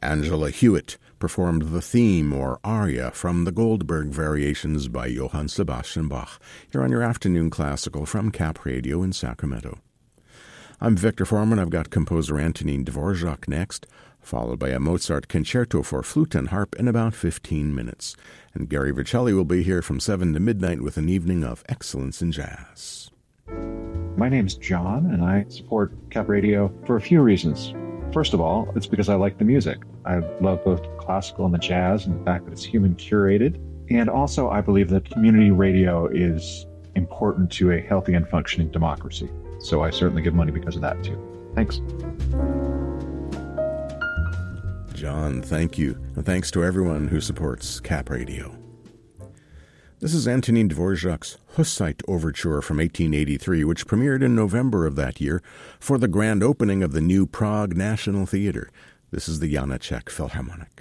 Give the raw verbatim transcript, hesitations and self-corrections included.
Angela Hewitt performed the theme or aria from the Goldberg Variations by Johann Sebastian Bach, here on your afternoon classical from Cap Radio in Sacramento. I'm Victor Foreman. I've got composer Antonin Dvorak next, followed by a Mozart concerto for flute and harp in about fifteen minutes. And Gary Vercelli will be here from seven to midnight with an evening of excellence in jazz. My name's John, and I support Cap Radio for a few reasons. First of all, it's because I like the music. I love both classical and the jazz, and the fact that it's human curated. And also, I believe that community radio is important to a healthy and functioning democracy. So I certainly give money because of that, too. Thanks. John, thank you. And thanks to everyone who supports Cap Radio. This is Antonin Dvorak's Hussite Overture from eighteen eighty-three, which premiered in November of that year for the grand opening of the new Prague National Theatre. This is the Janacek Philharmonic.